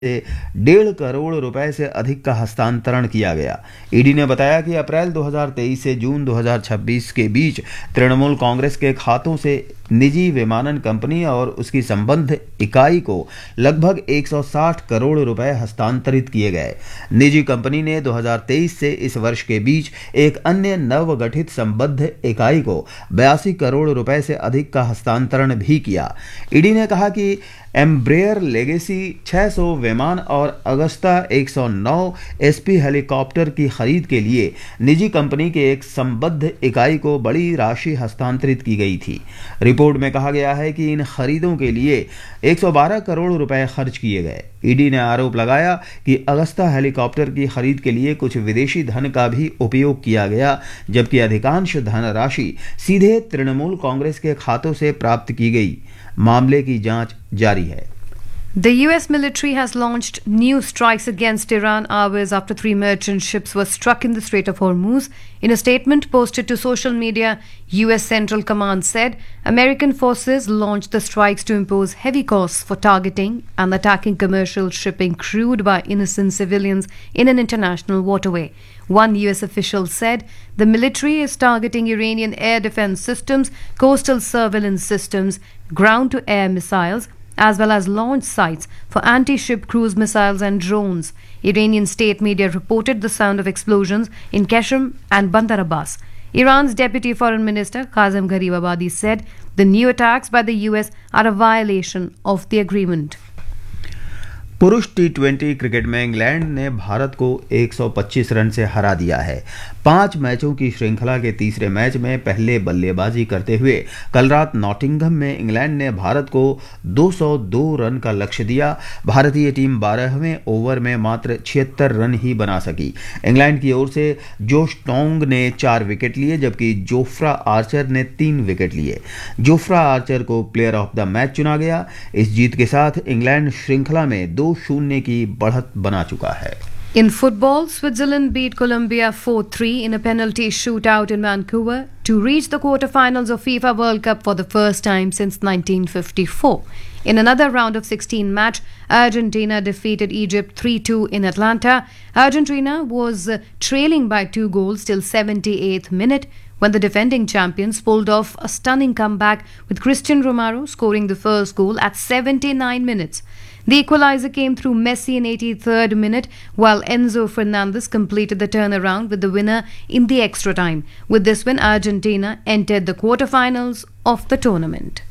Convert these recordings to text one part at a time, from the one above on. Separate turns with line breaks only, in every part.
से 1.5 करोड़ रुपए से अधिक का हस्तांतरण किया गया। ईडी ने बताया कि अप्रैल 2023 से जून 2026 के बीच तृणमूल कांग्रेस के खातों से निजी विमानन कंपनी और उसकी संबद्ध इकाई को लगभग 160 करोड़ रुपए हस्तांतरित किए गए। निजी कंपनी ने 2023 से इस वर्ष के बीच एक अन्य नवगठित संबद्ध इकाई को 82 करोड़ रुपए से अधिक का हस्तांतरण भी किया। ईडी ने कहा कि एम्ब्रेयर लेगेसी 600 विमान और अगस्ता 109 एसपी हेलीकॉप्टर की खरीद के लिए निजी कंपनी के एक संबद्ध इकाई को बड़ी राशि हस्तांतरित की गई थी। रिपोर्ट में कहा गया है कि इन खरीदों के लिए 112 करोड़ रुपए खर्च किए गए। ईडी ने आरोप लगाया कि अगस्ता हेलीकॉप्टर की खरीद के लिए कुछ विदेशी धन का भी उपयोग किया गया, जबकि अधिकांश धनराशि सीधे तृणमूल कांग्रेस के खातों से प्राप्त की गई। मामले की जांच जारी है।
The US military has launched new strikes against Iran hours after 3 merchant ships were struck in the Strait of Hormuz. In a statement posted to social media, US Central Command said American forces launched the strikes to impose heavy costs for targeting and attacking commercial shipping crewed by innocent civilians in an international waterway. One US official said the military is targeting Iranian air defense systems, coastal surveillance systems, ground-to-air missiles, as well as launch sites for anti-ship cruise missiles and drones. Iranian state media reported the sound of explosions in Qashm and Bandar Abbas. Iran's Deputy Foreign Minister Qasem Gharibabadi said the new attacks by the US are a violation of the agreement.
पुरुष टी20 cricket में England ने भारत को 125 run से हरा दिया है। 5 मैचों की श्रृंखला के तीसरे मैच में पहले बल्लेबाजी करते हुए कल रात नॉटिंघम में इंग्लैंड ने भारत को 202 रन का लक्ष्य दिया। भारतीय टीम 12वें ओवर में मात्र 76 रन ही बना सकी। इंग्लैंड की ओर से जोश टोंग ने 4 विकेट लिए, जबकि जोफ्रा आर्चर ने 3 विकेट लिए। जोफ्रा आर्चर को प्लेयर ऑफ द मैच चुना गया। इस जीत के साथ इंग्लैंड श्रृंखला में 2-0 की बढ़त बना चुका है।
In football, Switzerland beat Colombia 4-3 in a penalty shootout in Vancouver to reach the quarter-finals of FIFA World Cup for the first time since 1954. In another round of 16 match, Argentina defeated Egypt 3-2 in Atlanta. Argentina was trailing by 2 goals till 78th minute when the defending champions pulled off a stunning comeback with Cristian Romero scoring the first goal at 79 minutes. The equalizer came through Messi in 83rd minute, while Enzo Fernandez completed the turnaround with the winner in the extra time. With this win, Argentina entered the quarter-finals of the tournament.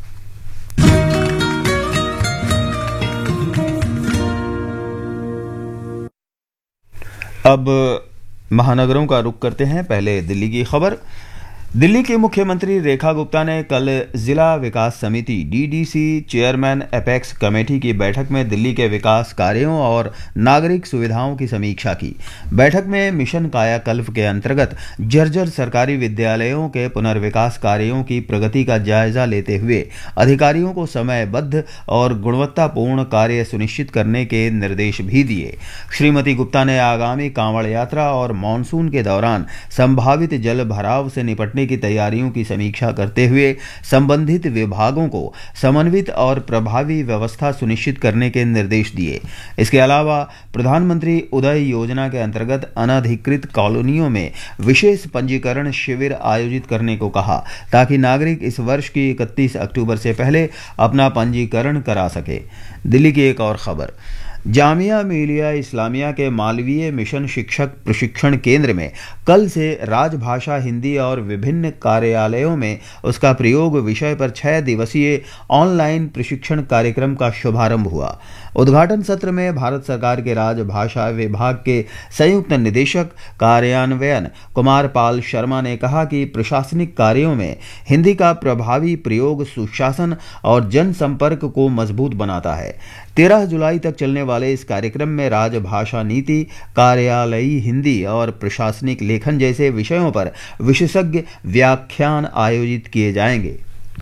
अब महानगरों का रुख करते हैं। पहले दिल्ली की खबर। दिल्ली की मुख्यमंत्री रेखा गुप्ता ने कल जिला विकास समिति डीडीसी चेयरमैन एपेक्स कमेटी की बैठक में दिल्ली के विकास कार्यों और नागरिक सुविधाओं की समीक्षा की। बैठक में मिशन कायाकल्प के अंतर्गत जर्जर सरकारी विद्यालयों के पुनर्विकास कार्यों की प्रगति का जायजा लेते हुए अधिकारियों को समयबद्ध और गुणवत्तापूर्ण कार्य सुनिश्चित करने के निर्देश भी दिए। श्रीमती गुप्ता ने आगामी कांवड़ यात्रा और मानसून के दौरान संभावित जल भराव से निपटने की तैयारियों की समीक्षा करते हुए संबंधित विभागों को समन्वित और प्रभावी व्यवस्था सुनिश्चित करने के निर्देश दिए। इसके अलावा प्रधानमंत्री उदय योजना के अंतर्गत अनधिकृत कॉलोनियों में विशेष पंजीकरण शिविर आयोजित करने को कहा, ताकि नागरिक इस वर्ष की 31 अक्टूबर से पहले अपना पंजीकरण करा सके। दिल्ली की एक और खबर। जामिया मिलिया इस्लामिया के मालवीय मिशन शिक्षक प्रशिक्षण केंद्र में कल से राजभाषा हिंदी और विभिन्न कार्यालयों में उसका प्रयोग विषय पर 6 दिवसीय ऑनलाइन प्रशिक्षण कार्यक्रम का शुभारंभ हुआ। उद्घाटन सत्र में भारत सरकार के राजभाषा विभाग के संयुक्त निदेशक कार्यान्वयन कुमार पाल शर्मा ने कहा कि प्रशासनिक कार्यों में हिंदी का प्रभावी प्रयोग सुशासन और जनसंपर्क को मजबूत बनाता है। 13 जुलाई तक चलने वाले इस कार्यक्रम में राजभाषा नीति, कार्यालयी हिंदी और प्रशासनिक लेखन जैसे विषयों पर विशेषज्ञ व्याख्यान आयोजित किए जाएंगे।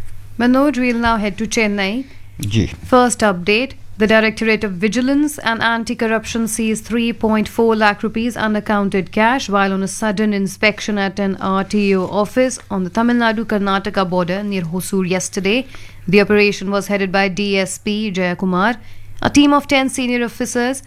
Manoj, we'll now head to Chennai.
Ji.
First update. The Directorate of Vigilance and Anti-Corruption seized 3.4 lakh rupees unaccounted cash while on a sudden inspection at an RTO office on the Tamil Nadu-Karnataka border near Hosur yesterday. The operation was headed by DSP Jayakumar. A team of 10 senior officers